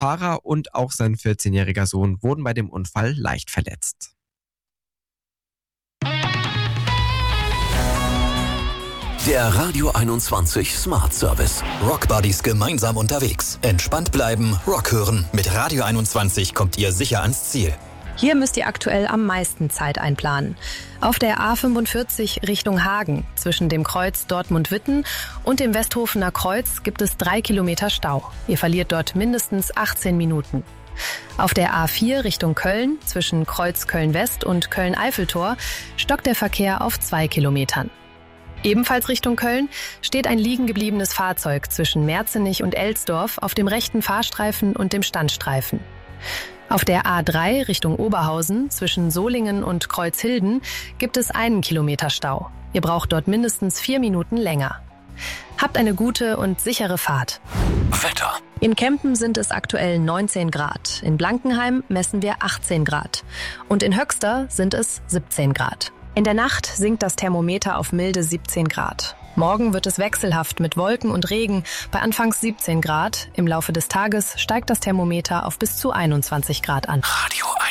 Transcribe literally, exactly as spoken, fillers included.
Fahrer und auch sein vierzehnjähriger Sohn wurden bei dem Unfall leicht verletzt. Der Radio einundzwanzig Smart Service. Rockbuddies gemeinsam unterwegs. Entspannt bleiben, Rock hören. Mit Radio einundzwanzig kommt ihr sicher ans Ziel. Hier müsst ihr aktuell am meisten Zeit einplanen. Auf der A fünfundvierzig Richtung Hagen, zwischen dem Kreuz Dortmund-Witten und dem Westhofener Kreuz gibt es drei Kilometer Stau. Ihr verliert dort mindestens achtzehn Minuten. Auf der A vier Richtung Köln, zwischen Kreuz Köln-West und Köln-Eiffeltor, stockt der Verkehr auf zwei Kilometern. Ebenfalls Richtung Köln steht ein liegen gebliebenes Fahrzeug zwischen Merzenich und Elsdorf auf dem rechten Fahrstreifen und dem Standstreifen. Auf der A drei Richtung Oberhausen zwischen Solingen und Kreuzhilden gibt es einen Kilometer Stau. Ihr braucht dort mindestens vier Minuten länger. Habt eine gute und sichere Fahrt. Wetter. In Kempen sind es aktuell neunzehn Grad. In Blankenheim messen wir achtzehn Grad. Und in Höxter sind es siebzehn Grad. In der Nacht sinkt das Thermometer auf milde siebzehn Grad. Morgen wird es wechselhaft mit Wolken und Regen bei anfangs siebzehn Grad. Im Laufe des Tages steigt das Thermometer auf bis zu einundzwanzig Grad an. Radio